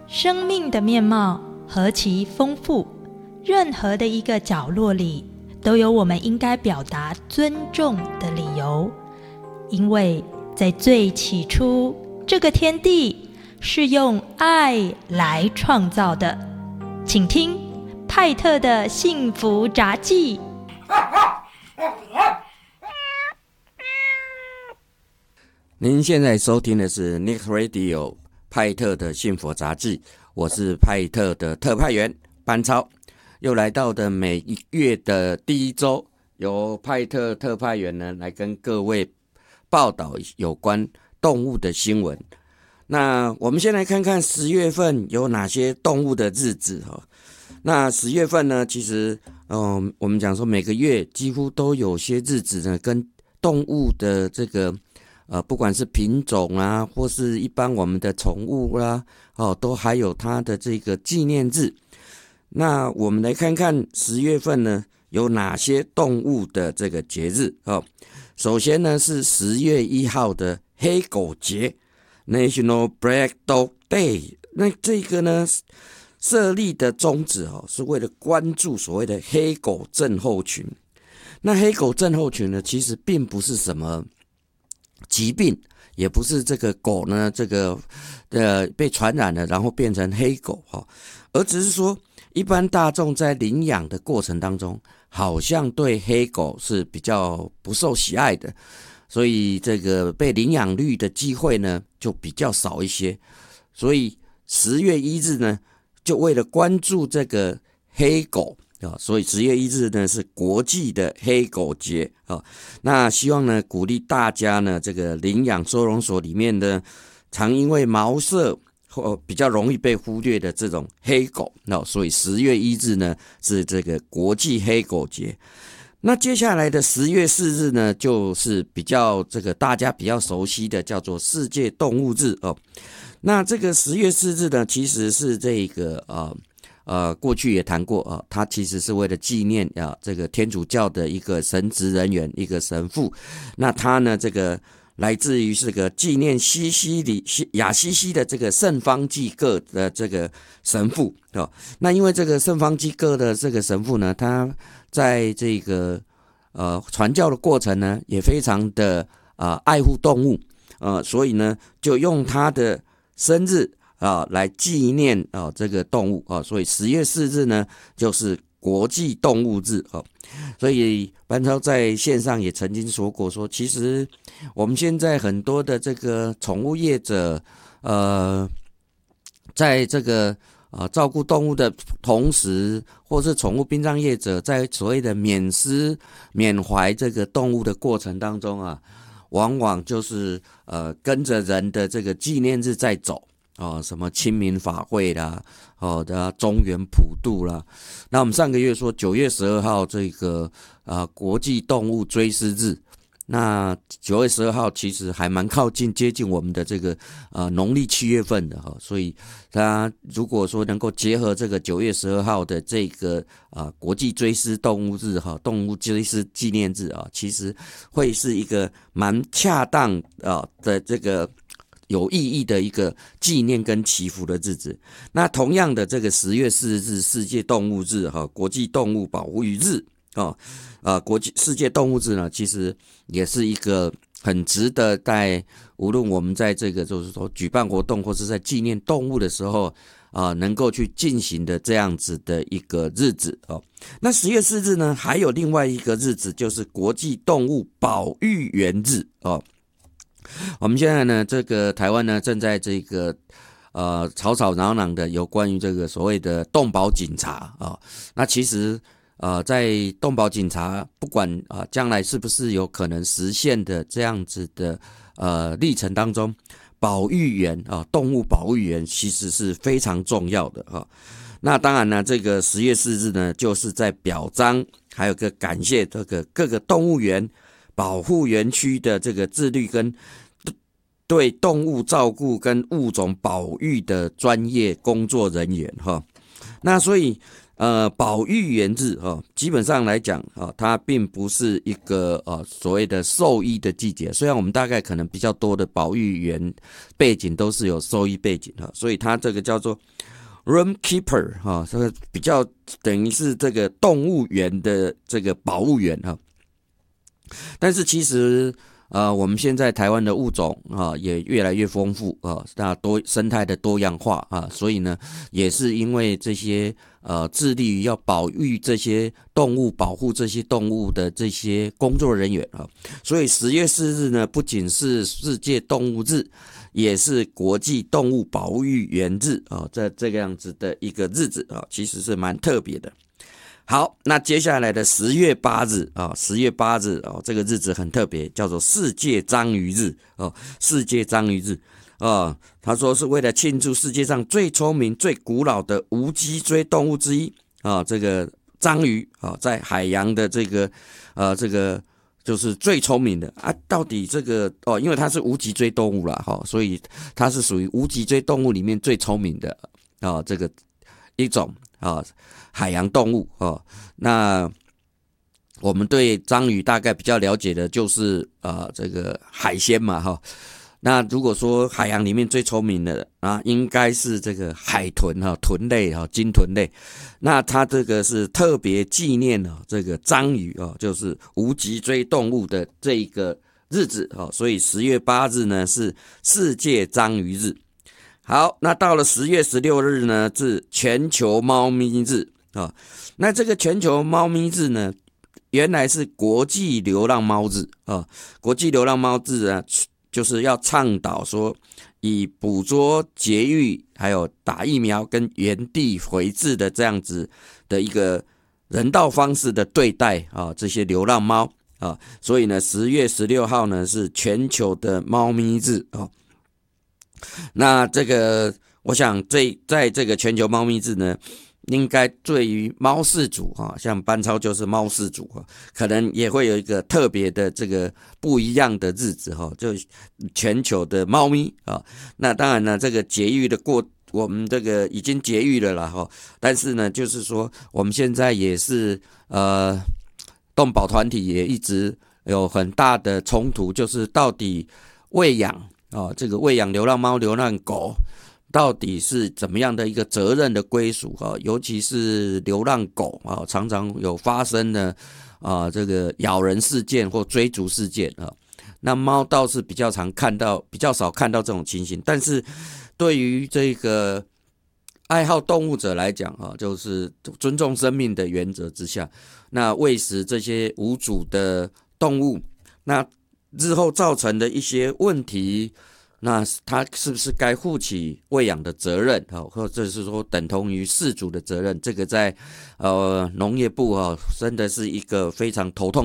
生命的面貌何其丰富，任何的一个角落里都有我们应该表达尊重的理由。因为在最起初，这个天地是用爱来创造的。请听派特的幸福杂记。 您现在收听的是 Nick Radio 派特的幸福杂志，我是派特的特派员班超，又来到的每一月的第一周，由派特特派员呢来跟各位报道有关动物的新闻。那我们先来看看10月份有哪些动物的日子。那10月份呢，其实我们讲说每个月几乎都有些日子呢跟动物的这个不管是品种啊，或是一般我们的宠物啦，都还有它的这个纪念日。那我们来看看10月份呢有哪些动物的这个节日。首先呢是10月1号的黑狗节 National Black Dog Day。 那这个呢设立的宗旨是为了关注所谓的黑狗症候群。那黑狗症候群呢其实并不是什么疾病，也不是这个狗呢这个被传染了然后变成黑狗，而只是说一般大众在领养的过程当中好像对黑狗是比较不受喜爱的，所以这个被领养率的机会呢就比较少一些。所以10月1日呢就为了关注这个黑狗，所以10月1日呢是国际的黑狗节。那希望呢鼓励大家呢这个领养收容所里面的常因为毛色比较容易被忽略的这种黑狗，所以10月1日呢是这个国际黑狗节。那接下来的10月4日呢就是比较这个大家比较熟悉的叫做世界动物日。那这个10月4日呢其实是这个过去也谈过它其实是为了纪念这个天主教的一个神职人员，一个神父。那他呢这个来自于这个纪念亚西西的这个圣方济各的这个神父。那因为这个圣方济各的这个神父呢，他在这个传教的过程呢也非常的爱护动物，所以呢就用他的生日来纪念这个动物。所以10月4日呢就是国际动物日。所以班超在线上也曾经说过，说其实我们现在很多的这个宠物业者在这个照顾动物的同时，或是宠物殡葬业者在所谓的缅思缅怀这个动物的过程当中往往就是跟着人的这个纪念日在走。什么清明法会啦，中元普渡啦。那我们上个月说9月12号这个国际动物追思日。那9月12号其实还蛮靠近接近我们的这个农历7月份的所以它如果说能够结合这个9月12号的这个国际追思动物日动物追思纪念日其实会是一个蛮恰当的这个有意义的一个纪念跟祈福的日子。那同样的这个10月4日世界动物日国际动物保护日国际世界动物日呢其实也是一个很值得在无论我们在这个就是说举办活动或是在纪念动物的时候能够去进行的这样子的一个日子。那10月4日呢还有另外一个日子就是国际动物保育员日。我们现在呢这个台湾呢正在这个吵吵嚷嚷的有关于这个所谓的动保警察那其实在动保警察不管将来是不是有可能实现的这样子的历程当中，保育员动物保育员其实是非常重要的那当然呢这个10月4日呢就是在表彰还有个感谢这个各个动物园保护园区的这个自律跟对动物照顾跟物种保育的专业工作人员那所以保育员日基本上来讲它并不是一个所谓的兽医的季节，虽然我们大概可能比较多的保育员背景都是有兽医背景所以它这个叫做 room keeper 这个比较等于是这个动物园的这个保护员但是其实我们现在台湾的物种也越来越丰富那生态的多样化所以呢，也是因为这些致力于要保育这些动物、保护这些动物的这些工作人员所以10月4日呢，不仅是世界动物日，也是国际动物保育员日这个样子的一个日子其实是蛮特别的。好，那接下来的10月8日10月8日这个日子很特别，叫做世界章鱼日世界章鱼日他说是为了庆祝世界上最聪明、最古老的无脊椎动物之一这个章鱼在海洋的这个就是最聪明的到底这个因为它是无脊椎动物啦所以它是属于无脊椎动物里面最聪明的这个一种海洋动物那我们对章鱼大概比较了解的就是这个海鲜嘛那如果说海洋里面最聪明的应该是这个海豚豚类鲸豚类，那它这个是特别纪念这个章鱼就是无脊椎动物的这一个日子所以10月8日呢是世界章鱼日。好，那到了10月16日呢是全球猫咪日那这个全球猫咪日呢，原来是国际流浪猫日国际流浪猫日呢，就是要倡导说以捕捉、节育还有打疫苗跟原地回治的这样子的一个人道方式的对待这些流浪猫所以呢10月16号呢是全球的猫咪日那这个我想在这个全球猫咪日呢，应该对于猫饲主像班超就是猫饲主可能也会有一个特别的这个不一样的日子就全球的猫咪那当然呢，这个节育的我们这个已经节育了啦但是呢，就是说我们现在也是动保团体也一直有很大的冲突，就是到底喂养这个喂养流浪猫、流浪狗到底是怎么样的一个责任的归属尤其是流浪狗常常有发生的这个咬人事件或追逐事件那猫倒是比较少看到这种情形，但是对于这个爱好动物者来讲就是尊重生命的原则之下，那喂食这些无主的动物，那日后造成的一些问题，那他是不是该负起喂养的责任或者是说等同于饲主的责任，这个在农业部真的是一个非常头痛